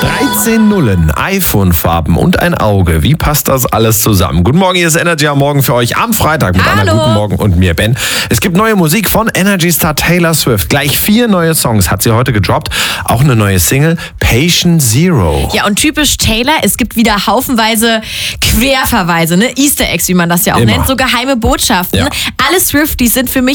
13 Nullen, iPhone-Farben und ein Auge. Wie passt das alles zusammen? Guten Morgen, hier ist Energy am Morgen für euch am Freitag mit Anna. Guten Morgen und mir, Ben. Es gibt neue Musik von Energy-Star Taylor Swift. Gleich 4 neue Songs hat sie heute gedroppt. Auch eine neue Single, Patient Zero. Ja, und typisch Taylor, es gibt wieder haufenweise Querverweise, ne? Easter Eggs, wie man das ja auch nennt, so geheime Botschaften. Ja. Alle Swifties sind für mich